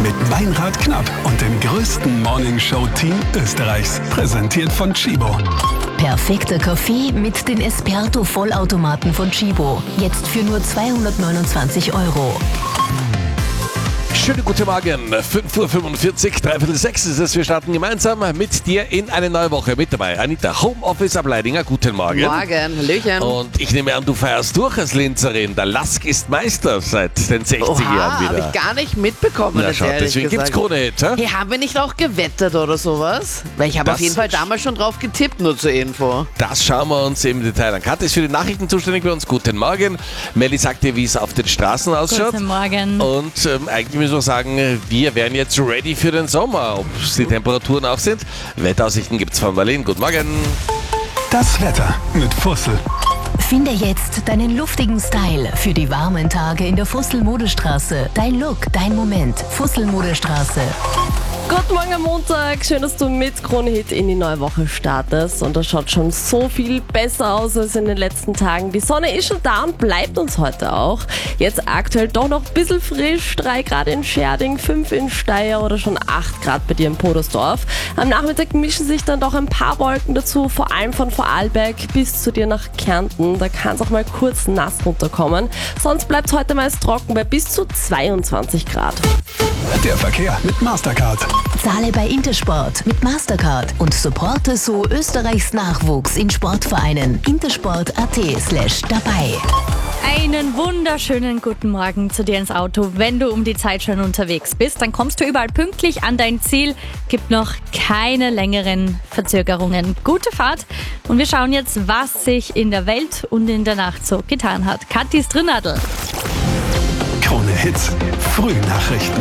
mit Meinrad Knapp und dem größten Morningshow-Team Österreichs. Präsentiert von Chibo. Perfekter Kaffee mit den Esperto-Vollautomaten von Chibo. Jetzt für nur 229 €. Schönen guten Morgen, 5:45 Uhr, 5:45 ist es. Wir starten gemeinsam mit dir in eine neue Woche. Mit dabei Anita, Homeoffice am Leidinger. Guten Morgen. Morgen, Hallöchen. Und ich nehme an, du feierst durch als Linzerin. Der Lask ist Meister seit den 60 Jahren wieder. Habe ich gar nicht mitbekommen. Na schau, deswegen gibt's Krone-Hit. Hey, haben wir nicht auch gewettet oder sowas? Weil ich habe auf jeden Fall damals schon drauf getippt, nur zur Info. Das schauen wir uns im Detail an. Katja ist für die Nachrichten zuständig bei uns. Guten Morgen. Melli sagt dir, wie es auf den Straßen ausschaut. Guten Morgen. Und eigentlich müssen wir sagen, wir wären jetzt ready für den Sommer. Ob die Temperaturen auf sind? Wetteraussichten gibt's von Marlene. Guten Morgen. Das Wetter mit Fussel. Finde jetzt deinen luftigen Style für die warmen Tage in der Fussel-Modestraße. Dein Look, dein Moment. Fussel-Modestraße. Guten Morgen am Montag, schön, dass du mit Krone-Hit in die neue Woche startest und das schaut schon so viel besser aus als in den letzten Tagen. Die Sonne ist schon da und bleibt uns heute auch. Jetzt aktuell doch noch ein bisschen frisch, 3 Grad in Scherding, 5 in Steyr oder schon 8 Grad bei dir in Podersdorf. Am Nachmittag mischen sich dann doch ein paar Wolken dazu, vor allem von Vorarlberg bis zu dir nach Kärnten. Da kann es auch mal kurz nass runterkommen. Sonst bleibt es heute meist trocken bei bis zu 22 Grad. Der Verkehr mit Mastercard. Zahle bei Intersport mit Mastercard und supporte so Österreichs Nachwuchs in Sportvereinen. intersport.at/dabei. Einen wunderschönen guten Morgen zu dir ins Auto. Wenn du um die Zeit schon unterwegs bist, dann kommst du überall pünktlich an dein Ziel. Gibt noch keine längeren Verzögerungen. Gute Fahrt. Und wir schauen jetzt, was sich in der Welt und in der Nacht so getan hat. Kathis Drinadl. Krone-Hit. Frühnachrichten.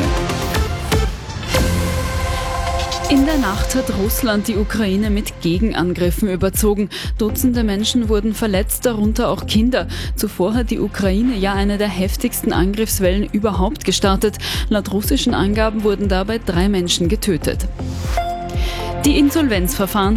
In der Nacht hat Russland die Ukraine mit Gegenangriffen überzogen. Dutzende Menschen wurden verletzt, darunter auch Kinder. Zuvor hat die Ukraine ja eine der heftigsten Angriffswellen überhaupt gestartet. Laut russischen Angaben wurden dabei 3 Menschen getötet. Die Insolvenzverfahren